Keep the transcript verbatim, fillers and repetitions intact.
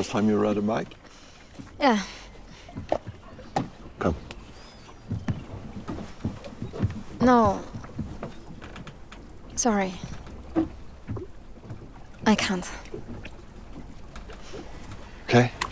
last time you rode a bike? Yeah. Come. No. Sorry. I can't. Okay.